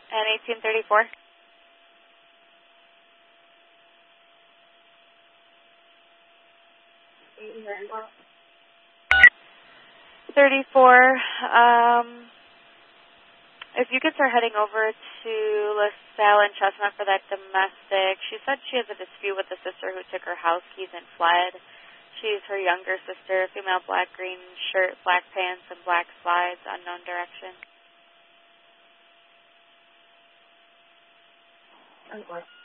And 1834? 34. If you could start heading over to LaSalle and Chestnut for that domestic. She said she has a dispute with the sister who took her house keys and fled. She's her younger sister, female, black green shirt, black pants, and black slides, unknown direction.